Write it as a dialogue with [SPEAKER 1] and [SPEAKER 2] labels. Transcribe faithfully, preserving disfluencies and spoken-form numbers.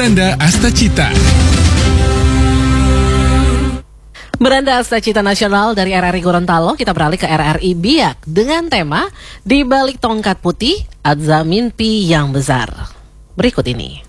[SPEAKER 1] Beranda Astacita.
[SPEAKER 2] Beranda Astacita Nasional dari R R I Gorontalo, kita beralih ke R R I Biak dengan tema Di Balik Tongkat Putih, Adza Mimpi Yang Besar. Berikut ini.